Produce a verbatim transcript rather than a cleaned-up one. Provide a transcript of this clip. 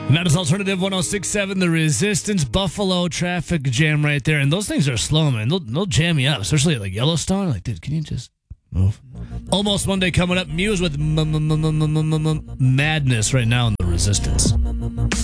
And that is Alternative one oh six point seven, the Resistance Buffalo traffic jam right there. And those things are slow, man. They'll, they'll jam you up, especially at like Yellowstone. Like, dude, can you just move? Almost Monday coming up. Muse with m- m- m- m- m- m- Madness right now in the Resistance.